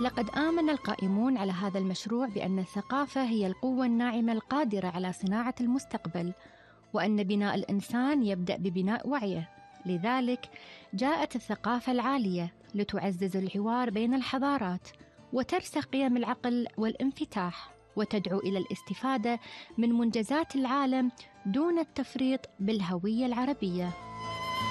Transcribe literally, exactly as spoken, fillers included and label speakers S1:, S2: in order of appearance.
S1: لقد آمن القائمون على هذا المشروع بأن الثقافة هي القوة الناعمة القادرة على صناعة المستقبل، وأن بناء الإنسان يبدأ ببناء وعيه. لذلك جاءت الثقافة العالية لتعزز الحوار بين الحضارات، وترسخ قيم العقل والانفتاح، وتدعو إلى الاستفادة من منجزات العالم دون التفريط بالهوية العربية.